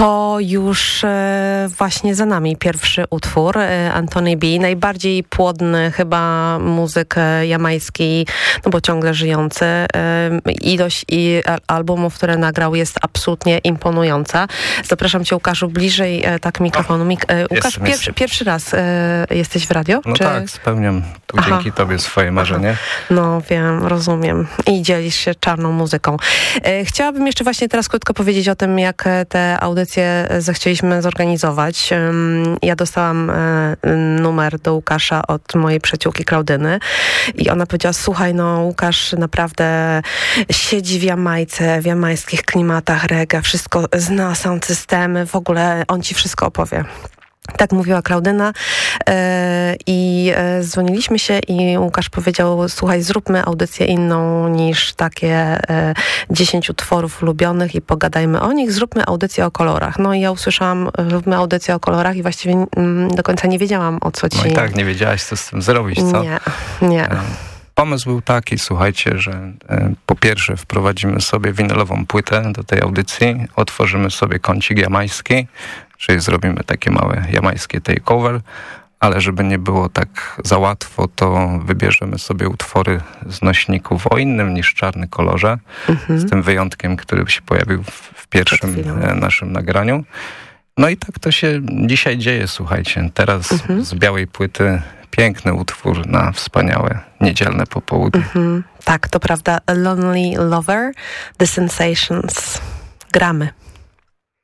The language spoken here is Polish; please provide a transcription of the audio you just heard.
To już właśnie za nami pierwszy utwór Antony B. Najbardziej płodny chyba muzyk jamański, no bo ciągle żyjący. Ilość albumów, które nagrał, jest absolutnie imponująca. Zapraszam cię, Łukaszu, bliżej tak mikrofonu. Łukasz, pierwszy raz jesteś w radio? No tak, spełniam tu dzięki tobie swoje marzenie. No wiem, rozumiem. I dzielisz się czarną muzyką. Chciałabym jeszcze właśnie teraz krótko powiedzieć o tym, jak te audycje zechcieliśmy zorganizować. Ja dostałam numer do Łukasza od mojej przyjaciółki Klaudyny i ona powiedziała: słuchaj, no Łukasz naprawdę siedzi w Jamajce, w jamańskich klimatach reggae, wszystko zna, sound systemy, w ogóle on ci wszystko opowie. Tak mówiła Klaudyna i dzwoniliśmy się i Łukasz powiedział: słuchaj, zróbmy audycję inną niż takie 10 utworów ulubionych i pogadajmy o nich, zróbmy audycję o kolorach. No i ja usłyszałam: zróbmy audycję o kolorach i właściwie do końca nie wiedziałam, o co ci... No i tak, nie wiedziałaś, co z tym zrobić, co? Nie. Pomysł był taki, słuchajcie, że po pierwsze wprowadzimy sobie winylową płytę do tej audycji, otworzymy sobie kącik jamański, czyli zrobimy takie małe jamańskie takeover, ale żeby nie było tak za łatwo, to wybierzemy sobie utwory z nośników o innym niż czarny kolorze, z tym wyjątkiem, który się pojawił w pierwszym naszym nagraniu. No i tak to się dzisiaj dzieje, słuchajcie. Teraz z białej płyty piękny utwór na wspaniałe niedzielne popołudnie. Tak, to prawda. Lonely Lover, The Sensations. Gramy.